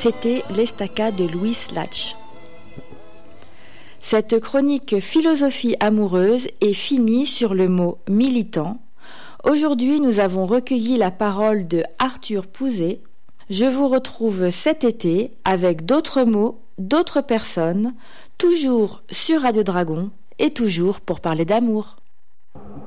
c'était l'Estaca de Louis Latch. Cette chronique philosophie amoureuse est finie sur le mot militant. Aujourd'hui, nous avons recueilli la parole de Arthur Pouzet. Je vous retrouve cet été avec d'autres mots, d'autres personnes, toujours sur Radio Dragon et toujours pour parler d'amour.